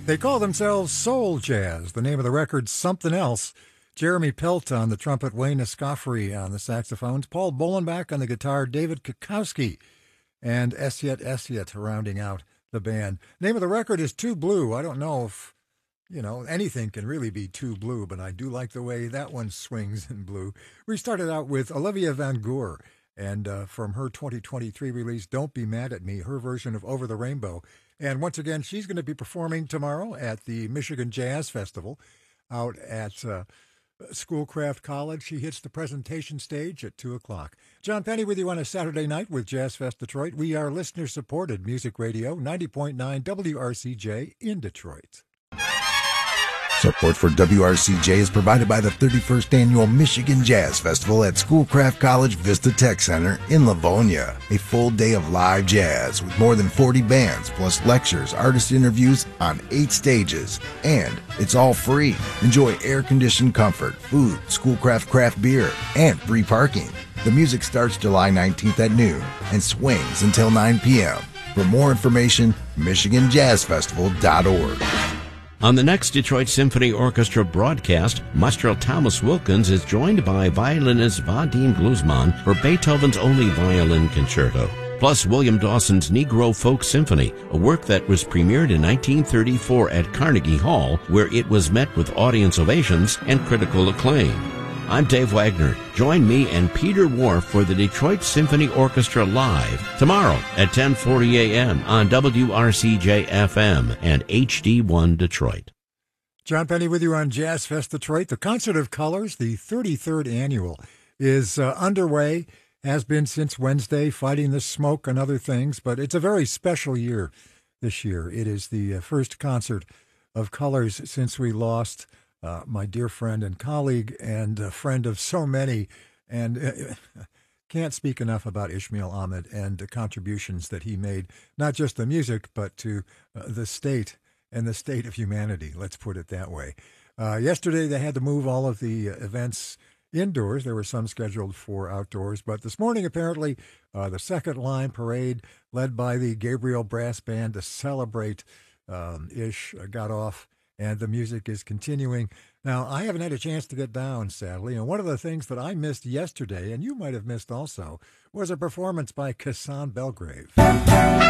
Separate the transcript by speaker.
Speaker 1: They call themselves Soul Jazz. The name of the record's Something Else. Jeremy Pelt on the trumpet, Wayne Escoffery on the saxophones, Paul Bolenbach on the guitar, David Kukowski, and Esiet rounding out the band. Name of the record is Too Blue. I don't know if, anything can really be too blue, but I do like the way that one swings in blue. We started out with Olivia Van Goor, and from her 2023 release, Don't Be Mad at Me, her version of Over the Rainbow. And once again, she's going to be performing tomorrow at the Michigan Jazz Festival out at Schoolcraft College. She hits the presentation stage at 2 o'clock. John Penny with you on a Saturday night with Jazz Fest Detroit. We are listener-supported music radio, 90.9 WRCJ in Detroit.
Speaker 2: Support for WRCJ is provided by the 31st Annual Michigan Jazz Festival at Schoolcraft College Vista Tech Center in Livonia. A full day of live jazz with more than 40 bands, plus lectures, artist interviews on 8 stages. And it's all free. Enjoy air-conditioned comfort, food, Schoolcraft craft beer, and free parking. The music starts July 19th at noon and swings until 9 p.m. For more information, MichiganJazzFestival.org.
Speaker 3: On the next Detroit Symphony Orchestra broadcast, Maestro Thomas Wilkins is joined by violinist Vadim Gluzman for Beethoven's Only Violin Concerto, plus William Dawson's Negro Folk Symphony, a work that was premiered in 1934 at Carnegie Hall, where it was met with audience ovations and critical acclaim. I'm Dave Wagner. Join me and Peter Wharf for the Detroit Symphony Orchestra Live tomorrow at 10:40 a.m. on WRCJ-FM and HD1 Detroit.
Speaker 1: John Penny with you on Jazz Fest Detroit. The Concert of Colors, the 33rd annual, is underway, has been since Wednesday, fighting the smoke and other things, but it's a very special year this year. It is the first Concert of Colors since we lost my dear friend and colleague and a friend of so many, and can't speak enough about Ishmael Ahmed and the contributions that he made, not just the music, but to the state and the state of humanity, let's put it that way. Yesterday they had to move all of the events indoors. There were some scheduled for outdoors, but this morning apparently the second line parade led by the Gabriel Brass Band to celebrate Ish got off, and the music is continuing. Now, I haven't had a chance to get down, sadly, and one of the things that I missed yesterday, and you might have missed also, was a performance by Kassan Belgrave.